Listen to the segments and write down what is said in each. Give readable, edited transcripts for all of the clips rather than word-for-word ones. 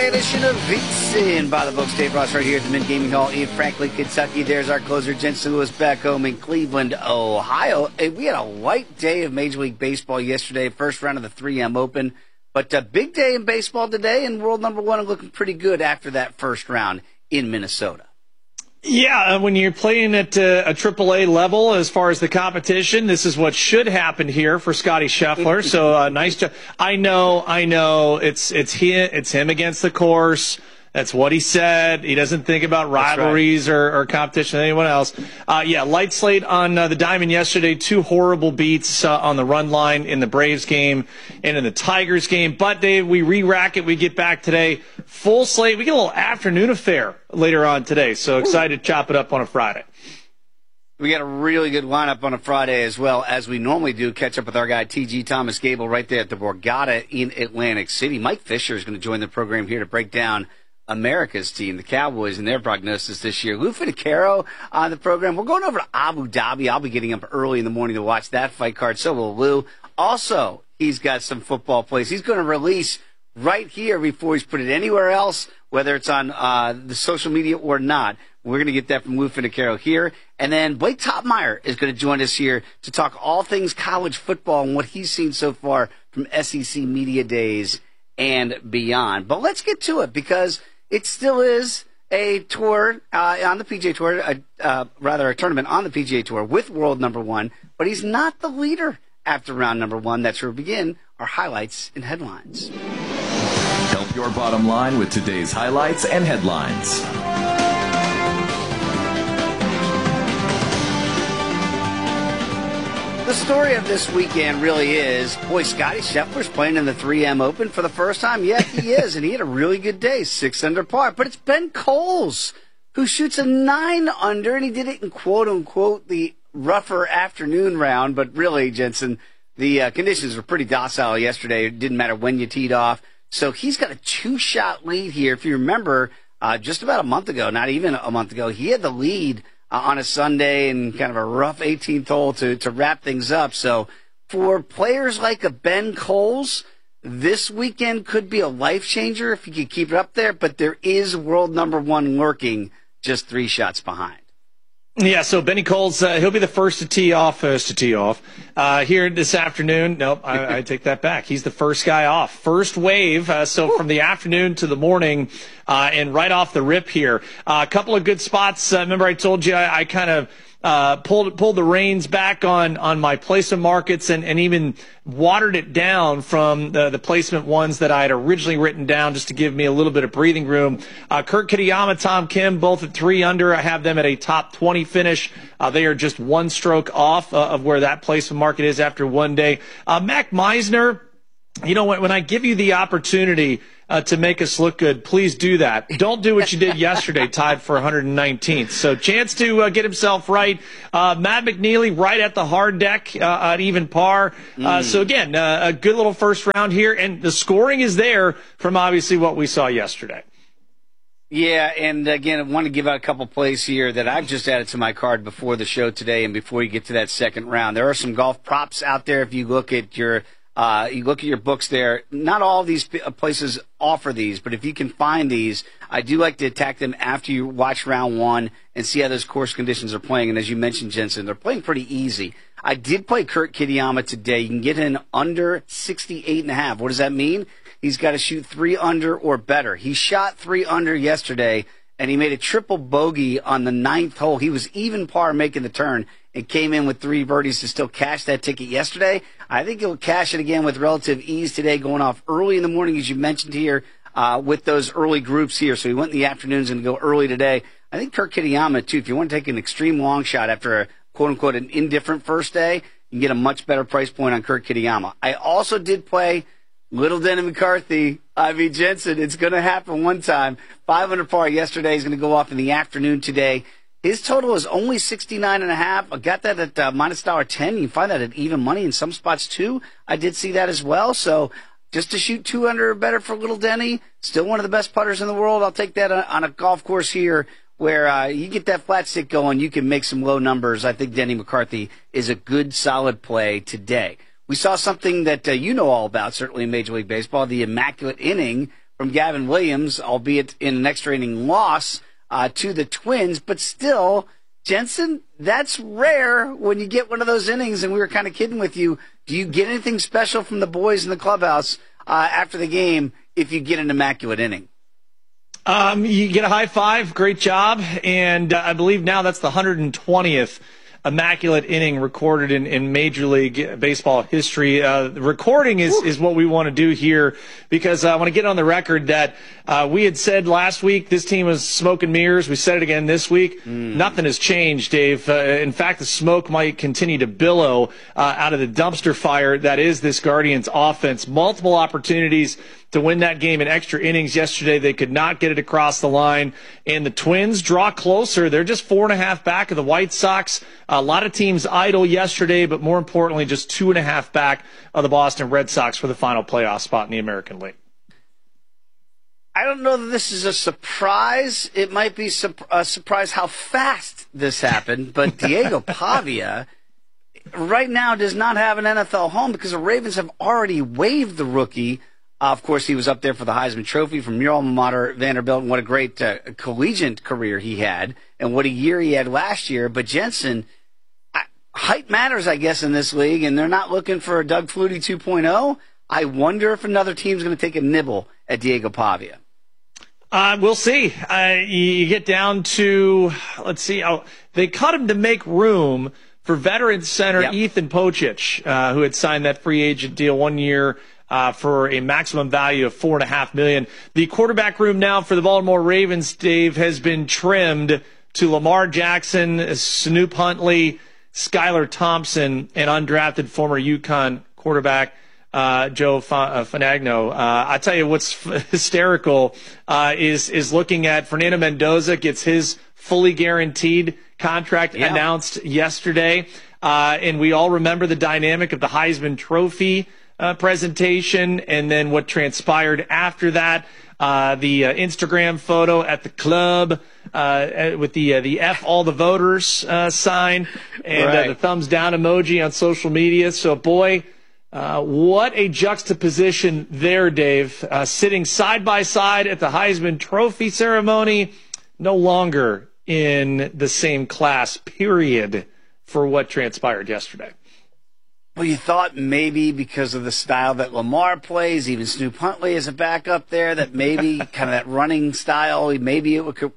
Edition of Vixen by the Books. Dave Ross right here at the Mint Gaming Hall in Franklin, Kentucky. There's our closer, Jensen Lewis, back home in Cleveland, Ohio. We had a light day of Major League Baseball yesterday, first round of the 3M Open. But a big day in baseball today, and world number one looking pretty good after that first round in Minnesota. Yeah, when you're playing at a AAA level as far as the competition, this is what should happen here for Scotty Scheffler. So nice job. I know. It's him against the course. That's what he said. He doesn't think about rivalries or competition with anyone else. Light slate on the diamond yesterday. Two horrible beats on the run line in the Braves game and in the Tigers game. But, Dave, we re-rack it. We get back today. Full slate. We get a little afternoon affair later on today. So excited to chop it up on a Friday. We got a really good lineup on a Friday as well, as we normally do. Catch up with our guy, T.G. Thomas Gable, right there at the Borgata in Atlantic City. Mike Fisher is going to join the program here to break down America's team, the Cowboys, and their prognosis this year. Lou Finicaro on the program. We're going over to Abu Dhabi. I'll be getting up early in the morning to watch that fight card. So will Lou. Also, he's got some football plays he's going to release right here before he's put it anywhere else, whether it's on the social media or not. We're going to get that from Lou Finicaro here. And then Blake Topmeyer is going to join us here to talk all things college football and what he's seen so far from SEC Media Days and beyond. But let's get to it, because it still is a tour on the PGA Tour, a tournament on the PGA Tour with world number one, but he's not the leader after round number one. That's where we begin our highlights and headlines. Help your bottom line with today's highlights and headlines. The story of this weekend really is, boy, Scotty Scheffler's playing in the 3M Open for the first time. Yeah, he is, and he had a really good day, 6 under par. But it's Ben Coles who shoots a 9 under, and he did it in quote-unquote the rougher afternoon round. But really, Jensen, the conditions were pretty docile yesterday. It didn't matter when you teed off. So he's got a 2-shot lead here. If you remember, just about a month ago, not even a month ago, he had the lead on a Sunday and kind of a rough 18th hole to wrap things up. So for players like a Ben Coles, this weekend could be a life changer if you could keep it up there, but there is world number one lurking just 3 shots behind. Yeah, so Benny Coles, he'll be the first to tee off here this afternoon. Nope, I take that back. He's the first guy off. First wave, so from the afternoon to the morning, and right off the rip here. A couple of good spots. Remember I told you I kind of pulled the reins back on my placement markets and even watered it down from the placement ones that I had originally written down, just to give me a little bit of breathing room. Kurt Kitayama, Tom Kim, both at 3 under. I have them at a top 20 finish. They are just 1 stroke off of where that placement market is after one day. Mac Meisner, you know, when I give you the opportunity to make us look good, please do that. Don't do what you did yesterday, tied for 119th. So chance to get himself right. Matt McNeely right at the hard deck at even par. So again, a good little first round here, and the scoring is there from obviously what we saw yesterday. Yeah, and again, I want to give out a couple plays here that I've just added to my card before the show today and before you get to that second round. There are some golf props out there if you look at your books there. Not all these places offer these, but if you can find these, I do like to attack them after you watch round one and see how those course conditions are playing. And as you mentioned, Jensen, they're playing pretty easy. I did play Kurt Kitayama today. You can get in under 68.5. What does that mean? He's got to shoot 3 under or better. He shot 3 under yesterday, and he made a triple bogey on the 9th hole. He was even par making the turn and came in with 3 birdies to still cash that ticket yesterday. I think he'll cash it again with relative ease today, going off early in the morning, as you mentioned here, with those early groups here. So he went in the afternoons and go early today. I think Kurt Kitayama, too, if you want to take an extreme long shot after a quote-unquote an indifferent first day, you can get a much better price point on Kurt Kitayama. I also did play Little Denny McCarthy. I mean, Jensen, it's going to happen one time. 500 par yesterday. He's going to go off in the afternoon today. His total is only 69.5. I got that at minus $1.10. You can find that at even money in some spots, too. I did see that as well. So just to shoot 2 under or better for Little Denny, still one of the best putters in the world. I'll take that on a golf course here where you get that flat stick going. You can make some low numbers. I think Denny McCarthy is a good, solid play today. We saw something that you know all about, certainly in Major League Baseball, the immaculate inning from Gavin Williams, albeit in an extra inning loss to the Twins. But still, Jensen, that's rare when you get one of those innings, and we were kind of kidding with you. Do you get anything special from the boys in the clubhouse after the game if you get an immaculate inning? You get a high five, great job, and I believe now that's the 120th immaculate inning recorded in Major League Baseball history. Recording is what we want to do here, because I want to get on the record that we had said last week this team was smoke and mirrors. We said it again this week. Nothing has changed, Dave. In fact, the smoke might continue to billow out of the dumpster fire that is this Guardians offense. Multiple opportunities to win that game in extra innings yesterday. They could not get it across the line. And the Twins draw closer. They're just 4.5 back of the White Sox. A lot of teams idle yesterday, but more importantly, just 2.5 back of the Boston Red Sox for the final playoff spot in the American League. I don't know that this is a surprise. It might be a surprise how fast this happened, but Diego Pavia right now does not have an NFL home because the Ravens have already waived the rookie. Of course, he was up there for the Heisman Trophy from your alma mater, Vanderbilt, and what a great collegiate career he had, and what a year he had last year. But Jensen, height matters, I guess, in this league, and they're not looking for a Doug Flutie 2.0. I wonder if another team's going to take a nibble at Diego Pavia. We'll see. You get down to, let's see, they cut him to make room for veteran center Ethan Pocic, who had signed that free agent deal 1 year for a maximum value of $4.5 million. The quarterback room now for the Baltimore Ravens, Dave, has been trimmed to Lamar Jackson, Snoop Huntley, Skylar Thompson, and undrafted former UConn quarterback Joe Fanagno. I tell you what's hysterical is looking at Fernando Mendoza gets his fully guaranteed contract announced yesterday, and we all remember the dynamic of the Heisman Trophy presentation, and then what transpired after that. The Instagram photo at the club with the F all the voters sign, and the thumbs down emoji on social media. So, boy, what a juxtaposition there, Dave. Sitting side by side at the Heisman Trophy ceremony, no longer in the same class, period, for what transpired yesterday. Well, you thought maybe because of the style that Lamar plays, even Snoop Huntley is a backup there, that maybe kind of that running style, maybe it would,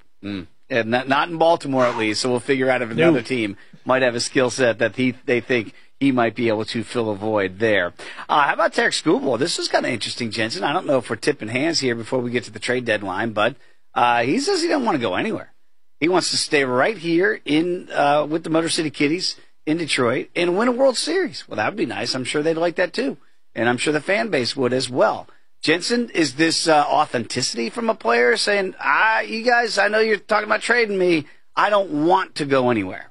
not in Baltimore at least, so we'll figure out if another team might have a skill set that they think he might be able to fill a void there. How about Tarek Skubal? This is kind of interesting, Jensen. I don't know if we're tipping hands here before we get to the trade deadline, but he says he doesn't want to go anywhere. He wants to stay right here in with the Motor City Kitties in Detroit and win a World Series. Well, that would be nice. I'm sure they'd like that too. And I'm sure the fan base would as well. Jensen, is this authenticity from a player saying, you guys, I know you're talking about trading me. I don't want to go anywhere?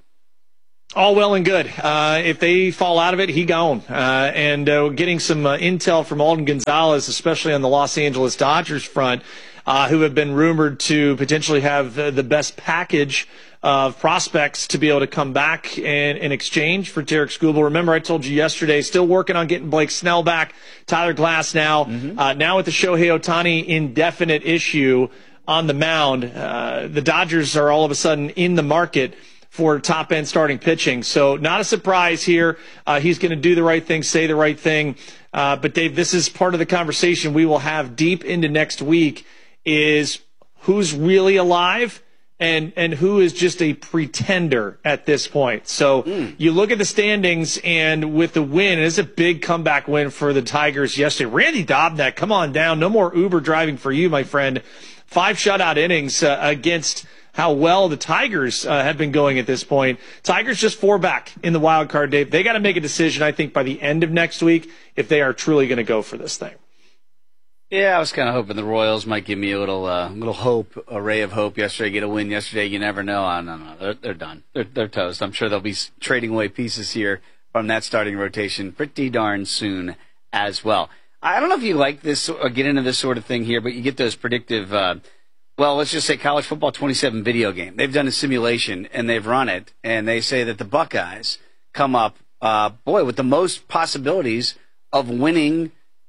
All well and good. If they fall out of it, he gone. And getting some intel from Alden Gonzalez, especially on the Los Angeles Dodgers front, who have been rumored to potentially have the best package of prospects to be able to come back in exchange for Tarek Skubal. Remember, I told you yesterday, still working on getting Blake Snell back, Tyler Glass now. Now with the Shohei Ohtani indefinite issue on the mound, the Dodgers are all of a sudden in the market for top-end starting pitching. So not a surprise here. He's going to do the right thing, say the right thing. But, Dave, this is part of the conversation we will have deep into next week, is who's really alive and who is just a pretender at this point. So you look at the standings, and with the win, it is a big comeback win for the Tigers yesterday. Randy Dobnak, come on down. No more Uber driving for you, my friend. 5 shutout innings against how well the Tigers have been going at this point. Tigers just 4 back in the wild card, Dave. They got to make a decision, I think, by the end of next week if they are truly going to go for this thing. Yeah, I was kind of hoping the Royals might give me a little hope, a ray of hope yesterday. Get a win yesterday. You never know. No, they're done. They're toast. I'm sure they'll be trading away pieces here from that starting rotation pretty darn soon as well. I don't know if you like this or get into this sort of thing here, but you get those predictive, let's just say College Football 27 video game. They've done a simulation and they've run it, and they say that the Buckeyes come up, with the most possibilities of winning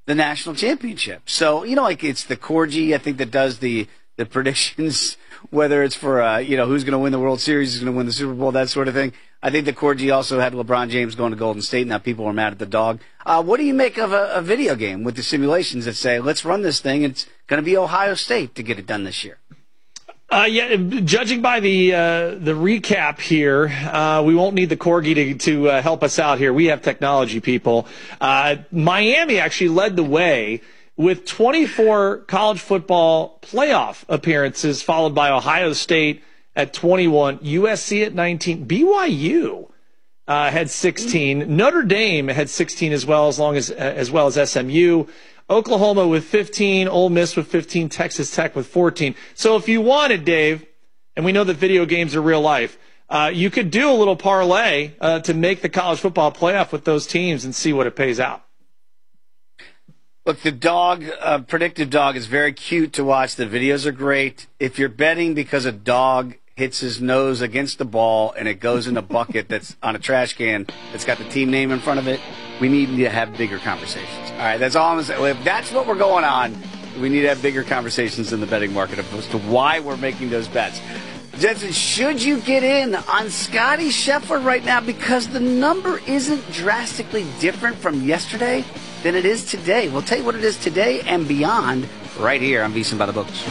the national championship. So, like it's the Corgi, I think, that does the predictions, whether it's for, who's going to win the World Series, who's going to win the Super Bowl, that sort of thing. I think the Corgi also had LeBron James going to Golden State. Now people are mad at the dog. What do you make of a video game with the simulations that say, let's run this thing? It's going to be Ohio State to get it done this year. Judging by the recap here, we won't need the Corgi to help us out here. We have technology people. Miami actually led the way with 24 college football playoff appearances, followed by Ohio State at 21, USC at 19, BYU had 16, Notre Dame had 16 as well as SMU. Oklahoma with 15, Ole Miss with 15, Texas Tech with 14. So if you wanted, Dave, and we know that video games are real life, you could do a little parlay to make the college football playoff with those teams and see what it pays out. Look, the dog, predictive dog, is very cute to watch. The videos are great. If you're betting because a dog hits his nose against the ball and it goes in a bucket that's on a trash can that's got the team name in front of it, we need to have bigger conversations. All right, that's all I'm saying. If that's what we're going on, we need to have bigger conversations in the betting market as to why we're making those bets. Jensen, should you get in on Scotty Scheffler right now because the number isn't drastically different from yesterday than it is today? We'll tell you what it is today and beyond right here on VSiN by the Books.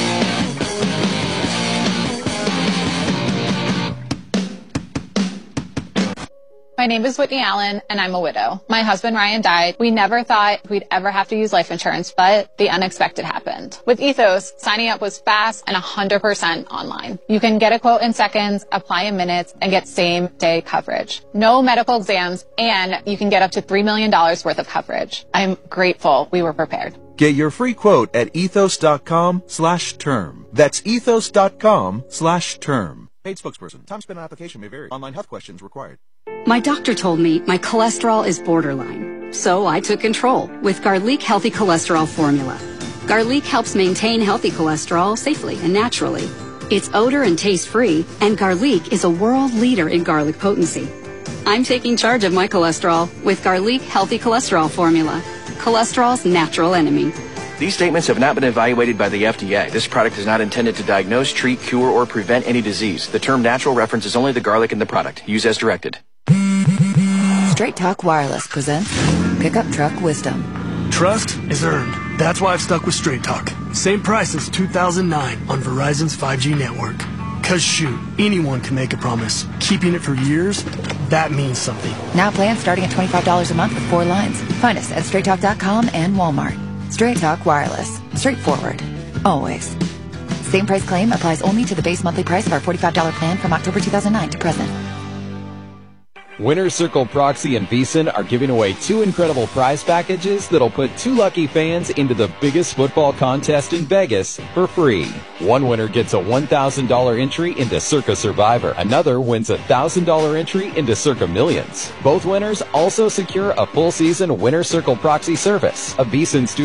My name is Whitney Allen, and I'm a widow. My husband, Ryan, died. We never thought we'd ever have to use life insurance, but the unexpected happened. With Ethos, signing up was fast and 100% online. You can get a quote in seconds, apply in minutes, and get same-day coverage. No medical exams, and you can get up to $3 million worth of coverage. I'm grateful we were prepared. Get your free quote at ethos.com/term. That's ethos.com/term. Paid spokesperson. Time spent on application may vary. Online health questions required. My doctor told me my cholesterol is borderline, so I took control with Garlic Healthy Cholesterol Formula. Garlic helps maintain healthy cholesterol safely and naturally. It's odor and taste-free, and Garlic is a world leader in garlic potency. I'm taking charge of my cholesterol with Garlic Healthy Cholesterol Formula, cholesterol's natural enemy. These statements have not been evaluated by the FDA. This product is not intended to diagnose, treat, cure, or prevent any disease. The term natural references only the garlic in the product. Use as directed. Straight Talk Wireless presents Pickup Truck Wisdom. Trust is earned. That's why I've stuck with Straight Talk. Same price as 2009 on Verizon's 5G network. Cause shoot, anyone can make a promise. Keeping it for years, that means something. Now plans starting at $25 a month with 4 lines. Find us at StraightTalk.com and Walmart. Straight Talk Wireless. Straightforward. Always. Same price claim applies only to the base monthly price of our $45 plan from October 2009 to present. Winner Circle Proxy and VSiN are giving away 2 incredible prize packages that'll put 2 lucky fans into the biggest football contest in Vegas for free. One winner gets a $1,000 entry into Circa Survivor. Another wins a $1,000 entry into Circa Millions. Both winners also secure a full season Winner Circle Proxy service. A VSiN student